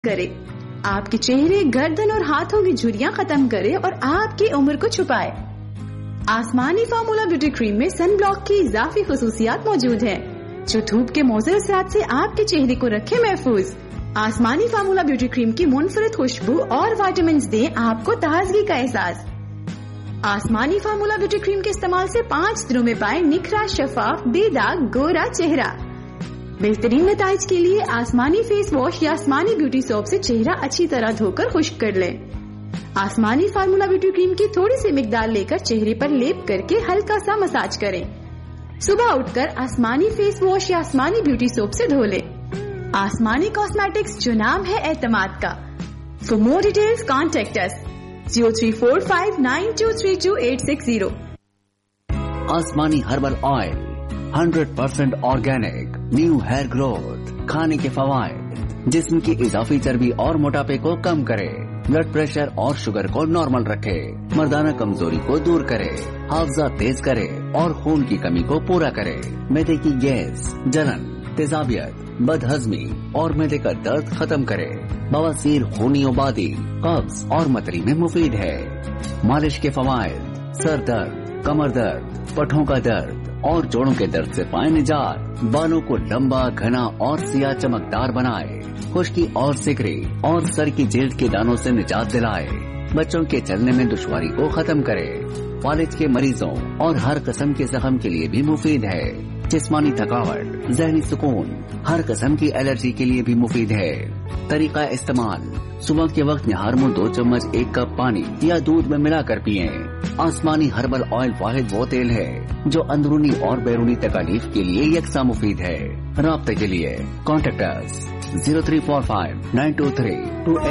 کرے. آپ کے چہرے, گردن اور ہاتھوں کی جھریاں ختم کرے اور آپ کی عمر کو چھپائے. آسمانی فارمولا بیوٹی کریم میں سن بلاک کی اضافی خصوصیات موجود ہیں جو دھوپ کے مضر اثرات سے آپ کے چہرے کو رکھے محفوظ. آسمانی فارمولا بیوٹی کریم کی منفرد خوشبو اور وائٹامنز دیں آپ کو تازگی کا احساس. آسمانی فارمولا بیوٹی کریم کے استعمال سے 5 دنوں میں پائیں نکھرا, شفاف, بے داغ, گورا چہرہ. بہترین نتائج کے لیے آسمانی فیس واش یا آسمانی بیوٹی سوپ سے چہرہ اچھی طرح دھو کر خشک کر لیں. آسمانی فارمولا بیوٹی کریم کی تھوڑی سی مقدار لے کر چہرے پر لیپ کر کے ہلکا سا مساج کریں. صبح اٹھ کر آسمانی فیس واش یا آسمانی بیوٹی سوپ سے دھو لیں. آسمانی کاسمیٹکس, جو نام ہے اعتماد کا. فار مور ڈیٹیلز کانٹیکٹ اس 0345923280. آسمانی herbal oil 100% organic, new hair growth. کھانے کے فوائد: جسم کی اضافی چربی اور موٹاپے کو کم کرے, بلڈ پریشر اور شوگر کو نارمل رکھے, مردانہ کمزوری کو دور کرے, حافظہ تیز کرے اور خون کی کمی کو پورا کرے, معدے کی گیس, جلن, تیزابیت, بد ہضمی اور معدے کا درد ختم کرے, بواسیر, خونی آبادی, قبض اور متری میں مفید ہے. مالش کے فوائد: سر درد, کمر درد, پٹھوں کا درد اور جوڑوں کے درد سے پائیں نجات. بالوں کو لمبا, گھنا اور سیاہ چمکدار بنائے, خشکی اور سکری اور سر کی جلد کے دانوں سے نجات دلائے, بچوں کے چلنے میں دشواری کو ختم کرے, فالج کے مریضوں اور ہر قسم کے زخم کے لیے بھی مفید ہے. جسمانی تھکاوٹ, ذہنی سکون, ہر قسم کی الرجی کے لیے بھی مفید ہے. طریقہ استعمال: صبح کے وقت نہار منہ 2 چمچ 1 کپ پانی یا دودھ میں ملا کر پئیں. آسمانی ہربل آئل واحد وہ تیل ہے جو اندرونی اور بیرونی تکالیف کے لیے یکساں مفید ہے. رابطے کے لیے کانٹیکٹ اس 03459232